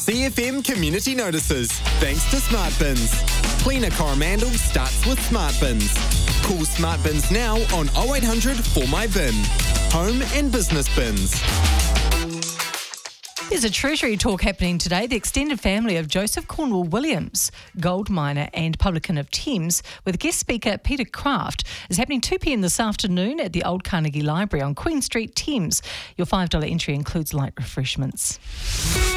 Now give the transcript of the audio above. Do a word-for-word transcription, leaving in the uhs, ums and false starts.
C F M Community Notices, thanks to Smart Bins. Cleaner Coromandel starts with Smart Bins. Call Smart Bins now on oh eight hundred four my bin. Home and business bins. There's a Treasury talk happening today. The extended family of Joseph Cornwall Williams, gold miner and publican of Thames, with guest speaker Peter Kraft, is happening two p.m. this afternoon at the Old Carnegie Library on Queen Street, Thames. Your five dollars entry includes light refreshments.